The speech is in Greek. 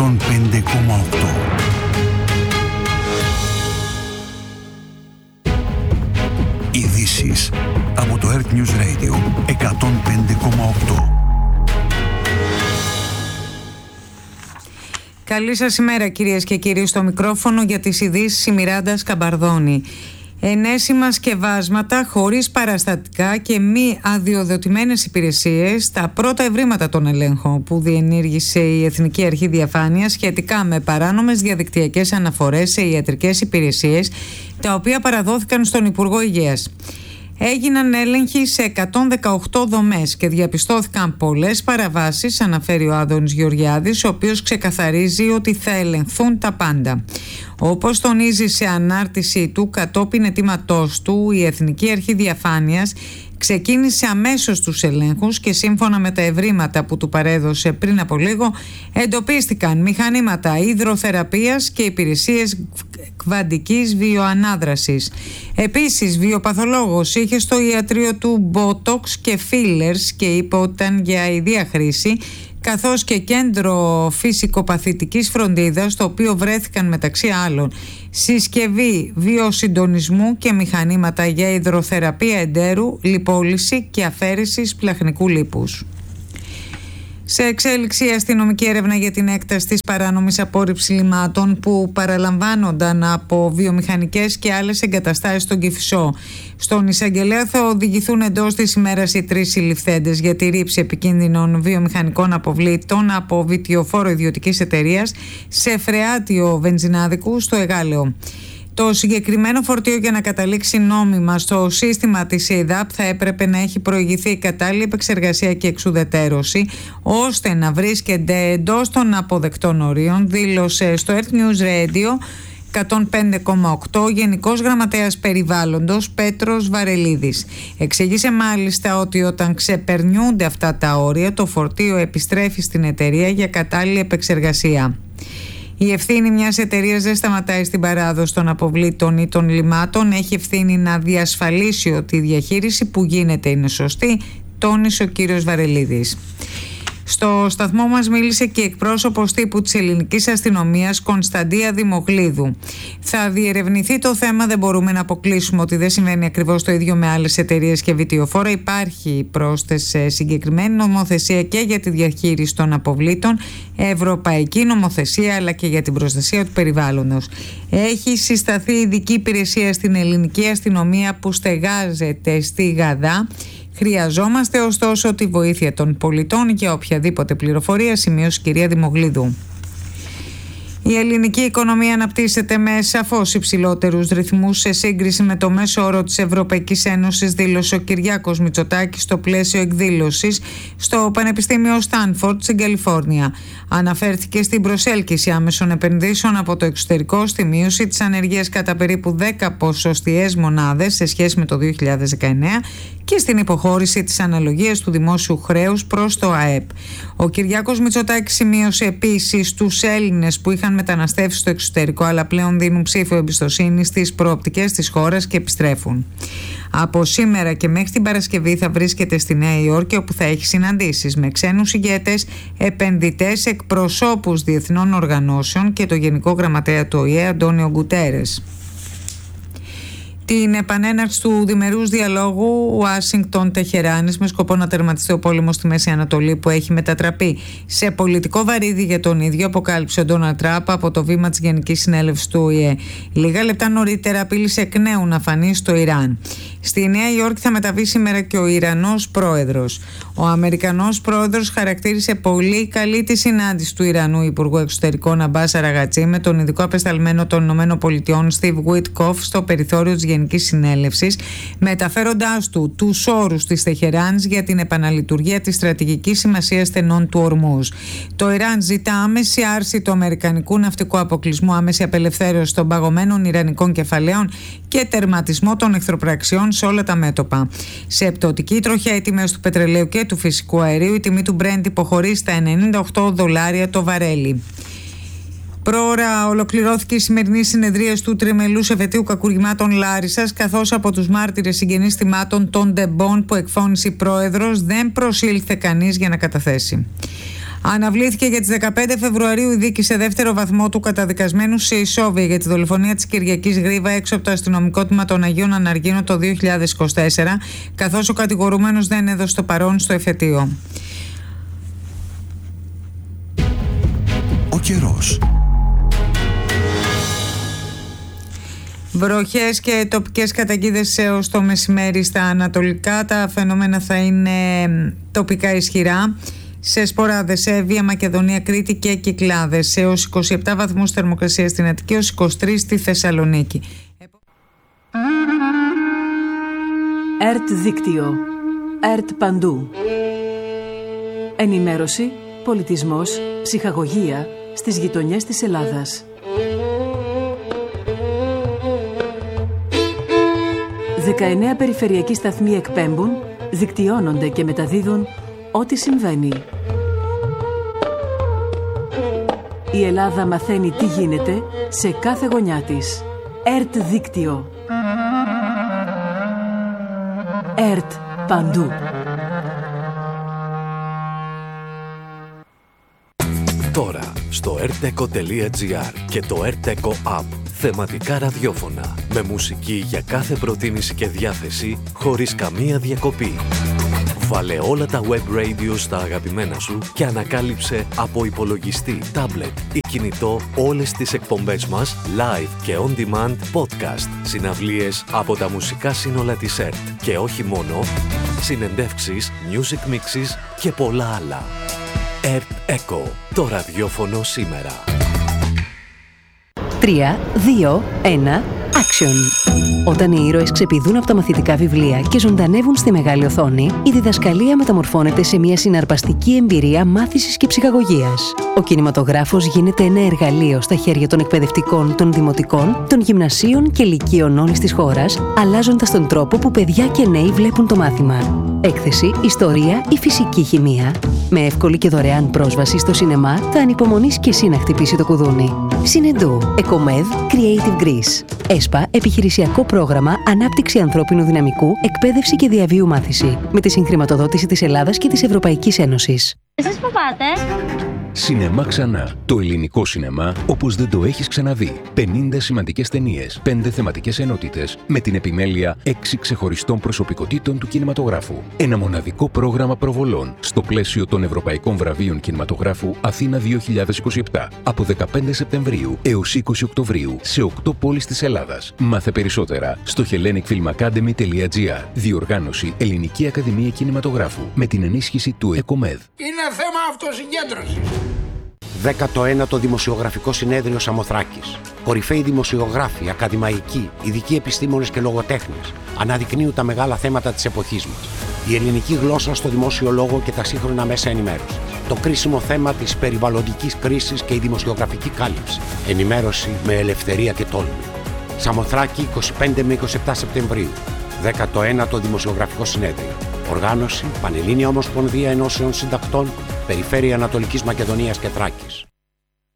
105,8. Ειδήσεις από το Earth News Radio 105,8. Καλή σας ημέρα κυρίες και κύριοι, στο μικρόφωνο για τις ειδήσεις η Μιράντα Σκαμπαρδώνη. Ενέσιμα σκευάσματα χωρίς παραστατικά και μη αδειοδοτημένες υπηρεσίες, τα πρώτα ευρήματα των ελέγχων που διενήργησε η Εθνική Αρχή Διαφάνειας σχετικά με παράνομες διαδικτυακές αναφορές σε ιατρικές υπηρεσίες, τα οποία παραδόθηκαν στον Υπουργό Υγείας. Έγιναν έλεγχοι σε 118 δομές και διαπιστώθηκαν πολλές παραβάσεις, αναφέρει ο Άδωνης Γεωργιάδης, ο οποίος ξεκαθαρίζει ότι θα ελεγχθούν τα πάντα. Όπως τονίζει σε ανάρτησή του κατόπιν αιτήματός του, η Εθνική Αρχή Διαφάνειας ξεκίνησε αμέσως τους ελέγχους και σύμφωνα με τα ευρήματα που του παρέδωσε πριν από λίγο, εντοπίστηκαν μηχανήματα υδροθεραπείας και υπηρεσίες κβαντικής βιοανάδρασης. Επίσης, βιοπαθολόγος είχε στο ιατρείο του μπότοξ και φίλερς και είπε ότι ήταν για ιδία χρήση, καθώς και κέντρο φυσικοπαθητικής φροντίδας, το οποίο βρέθηκαν μεταξύ άλλων συσκευή βιοσυντονισμού και μηχανήματα για υδροθεραπεία εντέρου, λιπόλυση και αφαίρεση σπλαχνικού λίπους. Σε εξέλιξη η αστυνομική έρευνα για την έκταση της παράνομης απόρριψης λιμάτων που παραλαμβάνονταν από βιομηχανικές και άλλες εγκαταστάσεις στον Κηφισό. Στον εισαγγελέα θα οδηγηθούν εντός της ημέρας οι 3 συλληφθέντες για τη ρήψη επικίνδυνων βιομηχανικών αποβλήτων από βιτιοφόρο ιδιωτικής εταιρείας σε φρεάτιο βενζινάδικου στο Εγάλεο. Το συγκεκριμένο φορτίο, για να καταλήξει νόμιμα στο σύστημα της ΕΙΔΑΠ, θα έπρεπε να έχει προηγηθεί η κατάλληλη επεξεργασία και εξουδετερώση ώστε να βρίσκεται εντός των αποδεκτών ορίων, δήλωσε στο Earth News Radio 105,8 Γενικός Γραμματέας Περιβάλλοντος Πέτρος Βαρελίδης. Εξήγησε μάλιστα ότι όταν ξεπερνιούνται αυτά τα όρια, το φορτίο επιστρέφει στην εταιρεία για κατάλληλη επεξεργασία. Η ευθύνη μιας εταιρείας δεν σταματάει στην παράδοση των αποβλήτων ή των λιμάτων. Έχει ευθύνη να διασφαλίσει ότι η διαχείριση που γίνεται είναι σωστή, τόνισε ο κύριος Βαρελίδης. Στο σταθμό μας μίλησε και εκπρόσωπος τύπου της ελληνικής αστυνομίας, Κωνσταντία Δημογλίδου. Θα διερευνηθεί το θέμα, δεν μπορούμε να αποκλείσουμε ότι δεν συμβαίνει ακριβώς το ίδιο με άλλες εταιρείες και βιτιοφόρα. Υπάρχει πρόσθεση συγκεκριμένη νομοθεσία και για τη διαχείριση των αποβλήτων, ευρωπαϊκή νομοθεσία αλλά και για την προστασία του περιβάλλοντος. Έχει συσταθεί ειδική υπηρεσία στην ελληνική αστυνομία που στεγάζεται στη Γαδά. Χρειαζόμαστε ωστόσο τη βοήθεια των πολιτών για οποιαδήποτε πληροφορία, σημείωσε η κυρία Δημογλίδου. Η ελληνική οικονομία αναπτύσσεται με σαφώς υψηλότερους ρυθμούς σε σύγκριση με το μέσο όρο της Ευρωπαϊκής Ένωσης, δήλωσε ο Κυριάκος Μητσοτάκης στο πλαίσιο εκδήλωσης στο Πανεπιστήμιο Στάνφορντ στην Καλιφόρνια. Αναφέρθηκε στην προσέλκυση άμεσων επενδύσεων από το εξωτερικό, στη μείωση της ανεργίας κατά περίπου 10 ποσοστιαίες μονάδες σε σχέση με το 2019 και στην υποχώρηση της αναλογίας του δημόσιου χρέους προς το ΑΕΠ. Ο Κυριάκος Μητσοτάκης σημείωσε επίσης τους Έλληνες που είχαν μεταναστεύσει στο εξωτερικό αλλά πλέον δίνουν ψήφο εμπιστοσύνη στις προοπτικές της χώρας και επιστρέφουν. Από σήμερα και μέχρι την Παρασκευή θα βρίσκεται στη Νέα Υόρκη, όπου θα έχει συναντήσεις με ξένους ηγέτες, επενδυτές, εκπροσώπους διεθνών οργανώσεων και το Γενικό Γραμματέα του ΟΗΕ Αντώνιο Γκουτέρες. Την επανέναρξη του διμερούς διαλόγου Ουάσιγκτον-Τεχεράνης με σκοπό να τερματιστεί ο πόλεμος στη Μέση Ανατολή, που έχει μετατραπεί σε πολιτικό βαρύδι για τον ίδιο, αποκάλυψε ο Ντόναλντ Τραμπ από το βήμα της Γενικής Συνέλευσης του ΟΗΕ. Λίγα λεπτά νωρίτερα απείλησε εκ νέου να φανεί στο Ιράν. Στη Νέα Υόρκη θα μεταβεί σήμερα και ο Ιρανός πρόεδρος. Ο Αμερικανός πρόεδρος χαρακτήρισε πολύ καλή τη συνάντηση του Ιρανού Υπουργού Εξωτερικών Αμπάς Αραγατσί με τον ειδικό απεσταλμένο των ΗΠΑ Στιβ Γουίτκοφ στο περιθώριο της Γενικής Συνέλευσης, μεταφέροντάς του τους όρους της Τεχεράνης για την επαναλειτουργία της στρατηγικής σημασίας στενών του Ορμούζ. Το Ιράν ζητά άμεση άρση του αμερικανικού ναυτικού αποκλεισμού, άμεση απελευθέρωση των παγωμένων ιρανικών κεφαλαίων και τερματισμό των εχθροπραξιών σε όλα τα μέτωπα. Σε πτωτική τροχιά οι τιμές του πετρελαίου και του φυσικού αερίου, η τιμή του Brent υποχωρεί στα $98 το βαρέλι. Πρόωρα ολοκληρώθηκε η σημερινή συνεδρία του Τριμελούς Εφετείου Κακουργημάτων Λάρισσας, καθώς από τους μάρτυρες συγγενείς θυμάτων των Ντεμπών που εκφώνησε η πρόεδρος δεν προσήλθε κανείς για να καταθέσει. Αναβλήθηκε για τις 15 Φεβρουαρίου η δίκη σε δεύτερο βαθμό του καταδικασμένου σε ισόβια για τη δολοφονία της Κυριακής Γρίβα έξω από το αστυνομικό τμήμα των Αγίων Αναργίνων το 2024, καθώς ο κατηγορούμενος δεν έδωσε το παρόν στο εφετείο. Ο καιρός. Βροχές και τοπικές καταιγίδες έως το μεσημέρι στα ανατολικά. Τα φαινόμενα θα είναι τοπικά ισχυρά. Σε Σποράδες, Εύβοια, Μακεδονία, Κρήτη και Κυκλάδες. Έως 27 βαθμούς θερμοκρασία στην Αττική, έως 23 στη Θεσσαλονίκη. ΕΡΤ δίκτυο. ΕΡΤ παντού. Ενημέρωση, πολιτισμός, ψυχαγωγία στις γειτονιές της Ελλάδας. 19 περιφερειακοί σταθμοί εκπέμπουν, δικτυώνονται και μεταδίδουν ό,τι συμβαίνει. Η Ελλάδα μαθαίνει τι γίνεται σε κάθε γωνιά της. ΕΡΤ δίκτυο. ΕΡΤ παντού. Τώρα στο rteco.gr και το rteco app θεματικά ραδιόφωνα με μουσική για κάθε προτίμηση και διάθεση χωρίς καμία διακοπή. Βάλε όλα τα web radio στα αγαπημένα σου και ανακάλυψε από υπολογιστή, τάμπλετ ή κινητό όλες τις εκπομπές μας live και on demand podcast, συναυλίες από τα μουσικά σύνολα της ΕΡΤ και όχι μόνο, συνεντεύξεις, music mixes και πολλά άλλα. ΕΡΤ Echo, το ραδιόφωνο σήμερα. 3, 2, 1, action! Όταν οι ήρωες ξεπηδούν από τα μαθητικά βιβλία και ζωντανεύουν στη μεγάλη οθόνη, η διδασκαλία μεταμορφώνεται σε μια συναρπαστική εμπειρία μάθησης και ψυχαγωγίας. Ο κινηματογράφος γίνεται ένα εργαλείο στα χέρια των εκπαιδευτικών, των δημοτικών, των γυμνασίων και λυκείων όλης της χώρας, αλλάζοντας τον τρόπο που παιδιά και νέοι βλέπουν το μάθημα. Έκθεση, ιστορία ή φυσική χημεία. Με εύκολη και δωρεάν πρόσβαση στο σινεμά, θα ανυπομονείς και εσύ να χτυπήσει το κουδούνι. Συνεντού, Ecomed Creative Greece. ΕΣΠΑ, επιχειρησιακό πρόγραμμα ανάπτυξη ανθρώπινου δυναμικού, εκπαίδευση και διαβίου μάθηση. Με τη συγχρηματοδότηση της Ελλάδας και της Ευρωπαϊκής Ένωσης. Εσείς που πάτε? Σινεμά ξανά. Το ελληνικό σινεμά όπως δεν το έχεις ξαναδεί. 50 σημαντικές ταινίες, 5 θεματικές ενότητες, με την επιμέλεια 6 ξεχωριστών προσωπικότητων του κινηματογράφου. Ένα μοναδικό πρόγραμμα προβολών στο πλαίσιο των Ευρωπαϊκών Βραβείων Κινηματογράφου Αθήνα 2027. Από 15 Σεπτεμβρίου έως 20 Οκτωβρίου σε 8 πόλεις της Ελλάδας. Μάθε περισσότερα στο hellenicfilmacademy.gr. Διοργάνωση Ελληνική Ακαδημία Κινηματογράφου με την ενίσχυση του Ecomed. Είναι θέμα αυτοσυγκέντρωσης. 19ο Δημοσιογραφικό Συνέδριο Σαμοθράκης. Κορυφαίοι δημοσιογράφοι, ακαδημαϊκοί, ειδικοί επιστήμονες και λογοτέχνες αναδεικνύουν τα μεγάλα θέματα της εποχής μας. Η ελληνική γλώσσα στο δημόσιο λόγο και τα σύγχρονα μέσα ενημέρωσης. Το κρίσιμο θέμα της περιβαλλοντικής κρίσης και η δημοσιογραφική κάλυψη. Ενημέρωση με ελευθερία και τόλμη. Σαμοθράκη 25 με 27 Σεπτεμβρίου. 19ο Δημοσιογραφικό Συνέδριο. Οργάνωση Πανελλήνια Ομοσπονδία Ενώσεων Συντακτών, Περιφέρεια Ανατολικής Μακεδονίας και Θράκης.